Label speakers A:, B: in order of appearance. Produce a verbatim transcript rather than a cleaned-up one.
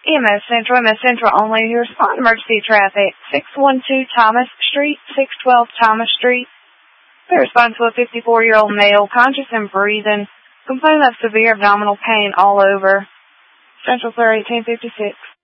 A: E M S Central, E M S Central only. You respond to emergency traffic. six one two Thomas Street, six twelve Thomas Street. They respond to a fifty-four-year-old male, conscious and breathing, complaining of severe abdominal pain all over. Central Sir eighteen fifty-six.